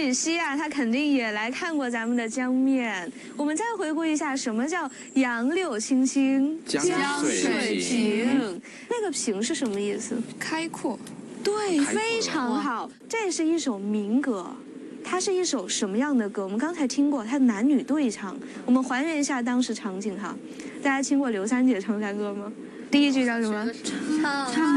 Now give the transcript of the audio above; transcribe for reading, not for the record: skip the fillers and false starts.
雨熙啊，他肯定也来看过咱们的江面。我们再回顾一下，什么叫杨柳青青江水平？ 那个平是什么意思？ 开阔。 对，非常好。这是一首民歌。 它是一首什么样的歌？我们刚才听过，它男女对唱。我们还原一下当时场景哈，大家听过刘三姐唱山歌吗？第一句叫什么？唱。